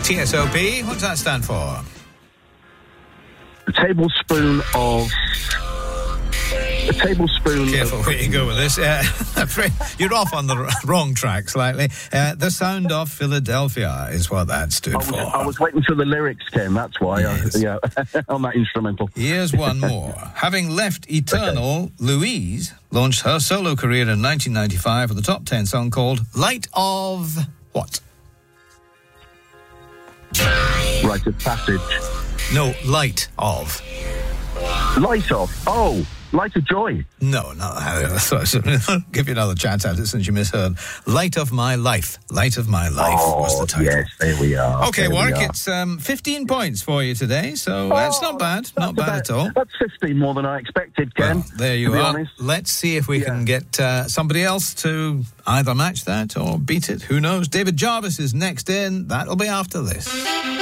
TSOP, what's that stand for? A tablespoon of... Careful where you go with this. You're off on the wrong track slightly. The Sound of Philadelphia is what that stood for. I was waiting till the lyrics came, that's why. Yes. On that instrumental. Here's one more. Having left Eternal, Louise launched her solo career in 1995 with a top 10 song called Light of... what? Rite of Passage. No, Light of. Light of. Oh, Light of Joy. No, I'll give you another chance at it since you misheard. Light of My Life. Light of My Life was the title. Yes, there we are. Okay, Warwick, it's 15 points for you today, so that's not bad. Not bad at all. That's 15 more than I expected, Ken. Well, there you are. Honest. Let's see if we can get somebody else to either match that or beat it. Who knows? David Jarvis is next in. That'll be after this.